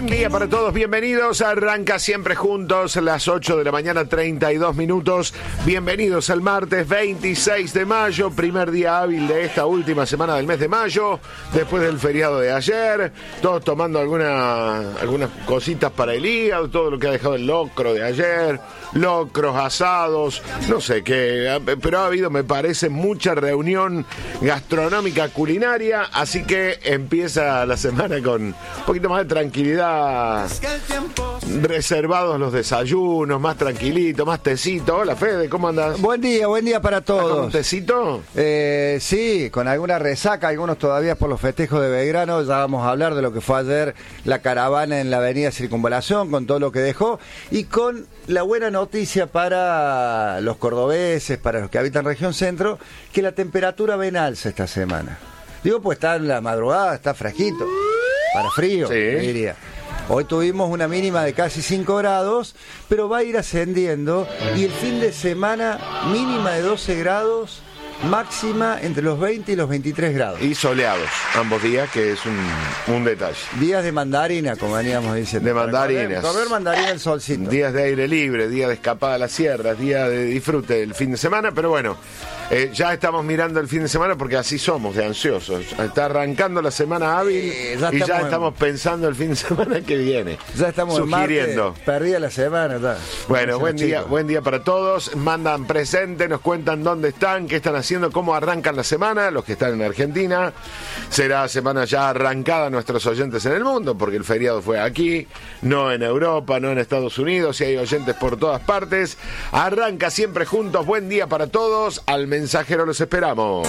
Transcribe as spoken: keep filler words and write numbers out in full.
Buen día para todos, bienvenidos. Arranca Siempre Juntos, las ocho de la mañana, treinta y dos minutos. Bienvenidos al martes veintiséis de mayo, primer día hábil de esta última semana del mes de mayo, después del feriado de ayer. Todos tomando alguna, algunas cositas para el hígado, todo lo que ha dejado el locro de ayer, locros, asados, no sé qué, pero ha habido, me parece, mucha reunión gastronómica culinaria, así que empieza la semana con un poquito más de tranquilidad. Reservados los desayunos, más tranquilito, más tecito. Hola Fede, ¿cómo andas? Buen día, buen día para todos. ¿Con un tecito? Eh, sí, con alguna resaca, algunos todavía por los festejos de Belgrano. Ya vamos a hablar de lo que fue ayer la caravana en la avenida Circunvalación, con todo lo que dejó, y con la buena noticia para los cordobeses, para los que habitan región centro, que la temperatura va en alza esta semana. Digo, pues está en la madrugada, está fresquito. Para frío, sí. Diría. Hoy tuvimos una mínima de casi cinco grados, pero va a ir ascendiendo, y el fin de semana mínima de doce grados, máxima entre los veinte y los veintitrés grados. Y soleados, ambos días, que es un, un detalle. Días de mandarina, como veníamos diciendo. De mandarinas. Comer, comer mandarina el solcito. Días de aire libre, días de escapada a las sierras, días de disfrute del fin de semana, pero bueno, eh, ya estamos mirando el fin de semana porque así somos, de ansiosos. Está arrancando la semana hábil eh, ya y ya estamos estamos en... pensando el fin de semana que viene. Ya estamos sugiriendo. En martes, perdida la semana. Ya. Bueno, buen día, chicos. buen día para todos. Mandan presente, nos cuentan dónde están, qué están haciendo, cómo arrancan la semana, los que están en Argentina. Será semana ya arrancada nuestros oyentes en el mundo, porque el feriado fue aquí, no en Europa, no en Estados Unidos, y hay oyentes por todas partes. Arranca Siempre Juntos, buen día para todos. Al mensajero los esperamos.